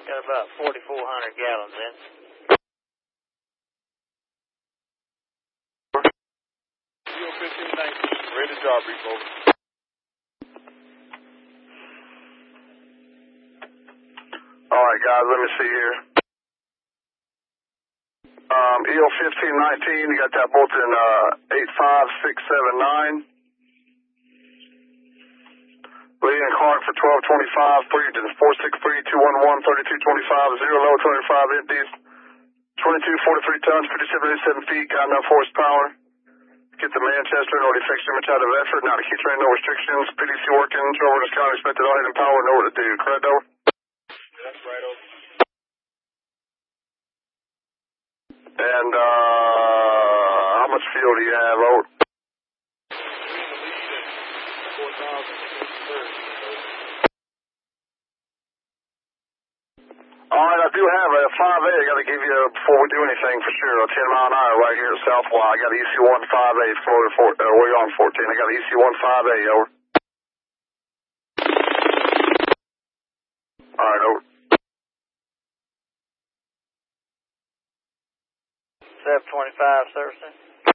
Got about 4,400 gallons in. Deal 1519, ready to job brief, over. Alright guys, let me see here. EO 1519, you got that bolt in 85679. Lee and Clark for 1225, 463-211, 3225, 0 low 25 empties. 2243 tons, 5787 feet, got enough horsepower. Get to Manchester, no defects, much out of effort, not a key train, no restrictions. PDC working, Trover is county expected all in power, know what to do. Correct, over? That's right, over. And, how much fuel do you have, over? Alright, I do have a 5A I gotta give you before we do anything for sure. A 10 mile an hour right here at Southwide. I got EC1 5A floated way on 14. I got EC1 5A, over. Alright, over. 725 servicing.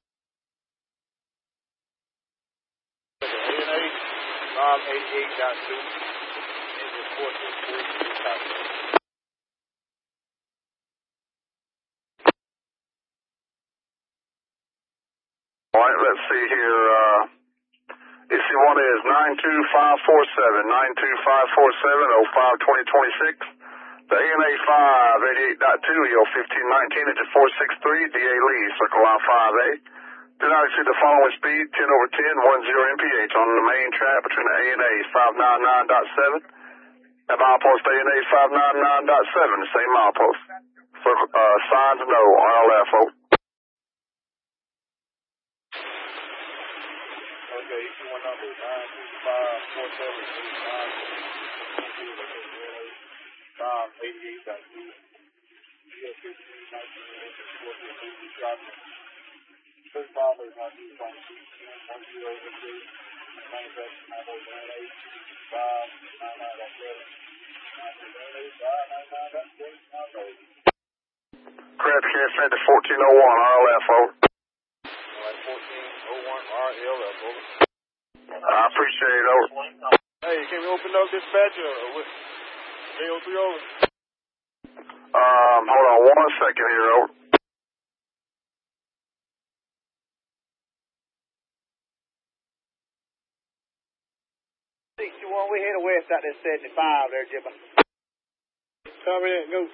ANA, Rob 88.2, engine 1443. Alright, let's see here. EC1 is 92547, 92547, 052026. The ANA 588.2, EO 1519, engine 463, DA Lee, circle line 5A. Do not exceed the following speed, 10 over 10, 10 mph on the main track between the ANA 599.7 and milepost ANA 599.7, the same milepost. Circle, signs no, RLF, over. Okay, EC1 number 92547, Correct, can't say to 1401, RLF, over. Alright, 1401 RLF, over. I appreciate it, over. Hey, can we open up dispatcher with AO3 over? Hold on 1 second here, over. We headed west out there 75 there, Jimmy. Copy that, go.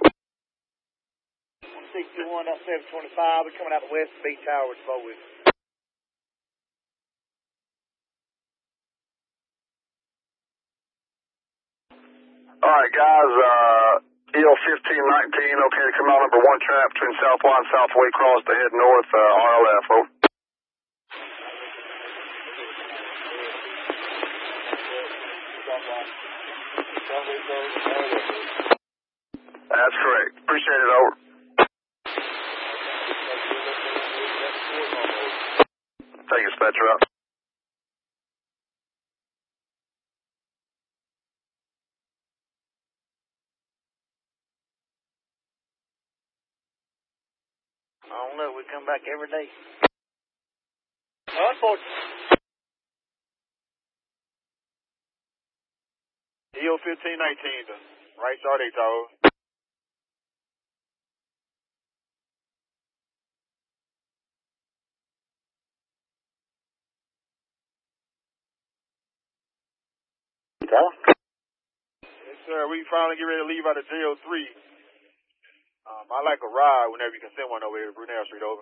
161 up 725, we're coming out the west of B Tower with Bowie. Alright guys, EO 1519, okay to come out number 1 trap between Southwide and Southway cross to head north, RLF, over. That's correct. Appreciate it, over. Thank you, dispatcher, out. I don't know, we come back every day. Unfortunately. EO 1519, the right start 8 tower. Yes, sir. We finally get ready to leave out of JO3. I like a ride whenever you can send one over here to Brunel Street, over.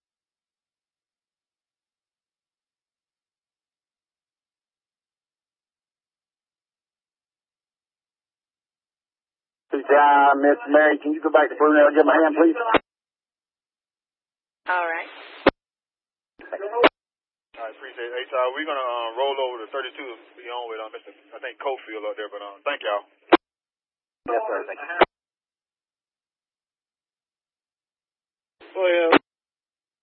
Miss Mary, can you go back to Brunel and give my hand, please? All right. I appreciate it. Hey, so we're going to roll over to 32 to be on with Mr. I think Cofield up there, but thank y'all. Yes, sir. Thank you. Well,